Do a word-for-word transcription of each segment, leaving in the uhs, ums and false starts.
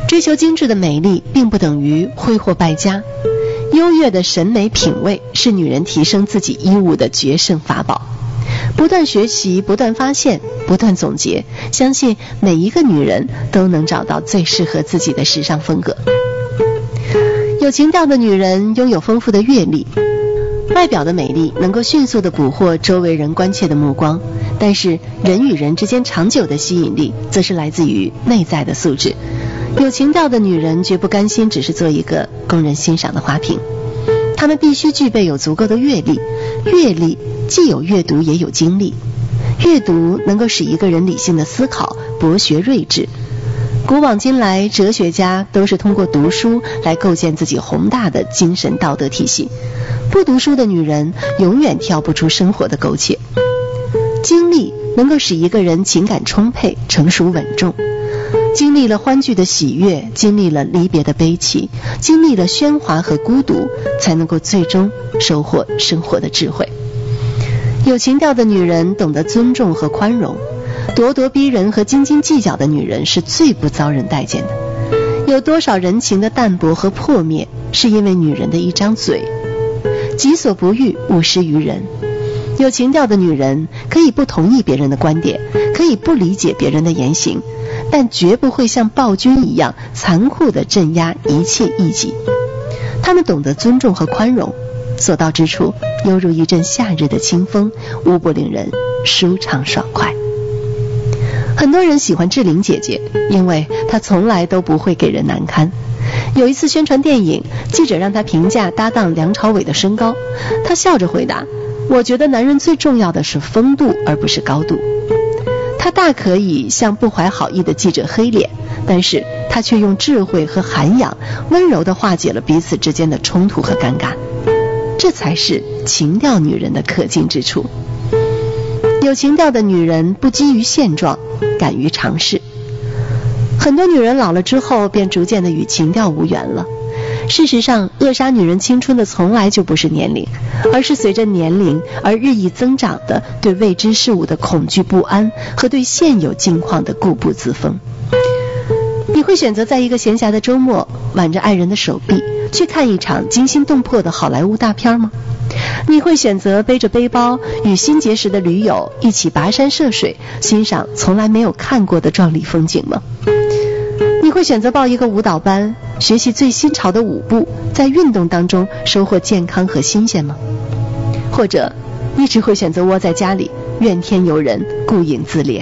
追求精致的美丽并不等于挥霍败家，优越的审美品味是女人提升自己衣物的决胜法宝。不断学习，不断发现，不断总结，相信每一个女人都能找到最适合自己的时尚风格。有情调的女人拥有丰富的阅历，外表的美丽能够迅速地捕获周围人关切的目光，但是人与人之间长久的吸引力则是来自于内在的素质。有情调的女人绝不甘心只是做一个供人欣赏的花瓶，她们必须具备有足够的阅历，阅历既有阅读也有经历，阅读能够使一个人理性的思考，博学睿智。古往今来，哲学家都是通过读书来构建自己宏大的精神道德体系，不读书的女人永远跳不出生活的苟且。经历能够使一个人情感充沛，成熟稳重，经历了欢聚的喜悦，经历了离别的悲戚，经历了喧哗和孤独，才能够最终收获生活的智慧。有情调的女人懂得尊重和宽容，咄咄逼人和斤斤计较的女人是最不遭人待见的。有多少人情的淡薄和破灭，是因为女人的一张嘴。己所不欲，勿施于人。有情调的女人可以不同意别人的观点，可以不理解别人的言行，但绝不会像暴君一样残酷地镇压一切异己。她们懂得尊重和宽容，所到之处犹如一阵夏日的清风，无不令人舒畅爽快。很多人喜欢志玲姐姐，因为她从来都不会给人难堪。有一次宣传电影，记者让她评价搭档梁朝伟的身高，她笑着回答：我觉得男人最重要的是风度，而不是高度。她大可以向不怀好意的记者黑脸，但是她却用智慧和涵养温柔地化解了彼此之间的冲突和尴尬。这才是情调女人的可敬之处。有情调的女人不基于现状，敢于尝试。很多女人老了之后便逐渐的与情调无缘了。事实上，扼杀女人青春的从来就不是年龄，而是随着年龄而日益增长的对未知事物的恐惧不安和对现有境况的固步自封。你会选择在一个闲暇的周末挽着爱人的手臂去看一场惊心动魄的好莱坞大片吗？你会选择背着背包与新结识的驴友一起跋山涉水，欣赏从来没有看过的壮丽风景吗？你会选择报一个舞蹈班，学习最新潮的舞步，在运动当中收获健康和新鲜吗？或者你只会选择窝在家里，怨天尤人，顾影自怜？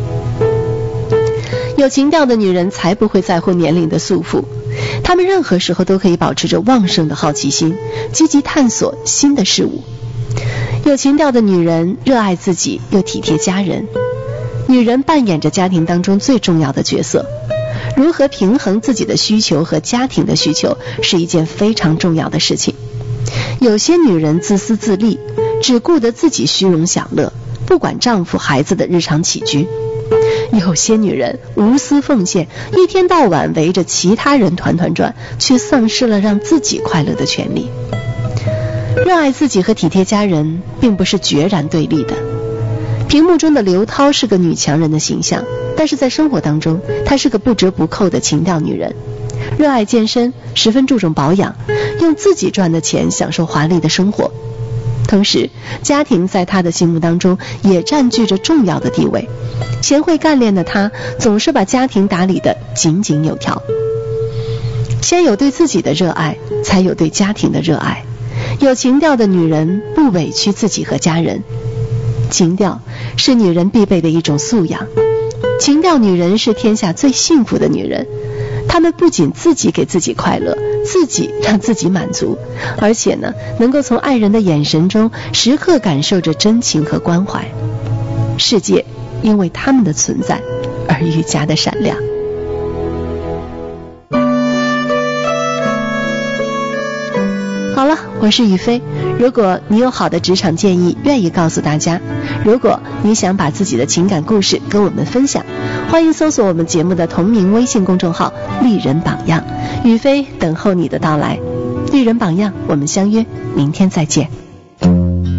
有情调的女人才不会在乎年龄的束缚，她们任何时候都可以保持着旺盛的好奇心，积极探索新的事物。有情调的女人热爱自己，又体贴家人。女人扮演着家庭当中最重要的角色，如何平衡自己的需求和家庭的需求是一件非常重要的事情。有些女人自私自利，只顾得自己虚荣享乐，不管丈夫孩子的日常起居。有些女人无私奉献，一天到晚围着其他人团团转，却丧失了让自己快乐的权利。热爱自己和体贴家人并不是决然对立的。屏幕中的刘涛是个女强人的形象，但是在生活当中，她是个不折不扣的情调女人。热爱健身，十分注重保养，用自己赚的钱享受华丽的生活。同时，家庭在她的心目当中也占据着重要的地位。贤惠干练的她总是把家庭打理得井井有条。先有对自己的热爱，才有对家庭的热爱。有情调的女人不委屈自己和家人。情调是女人必备的一种素养。情调女人是天下最幸福的女人，她们不仅自己给自己快乐，自己让自己满足，而且呢，能够从爱人的眼神中时刻感受着真情和关怀。世界因为她们的存在而愈加的闪亮。好了，我是雨飞。如果你有好的职场建议愿意告诉大家，如果你想把自己的情感故事跟我们分享，欢迎搜索我们节目的同名微信公众号丽人榜样，雨飞等候你的到来。丽人榜样，我们相约明天再见。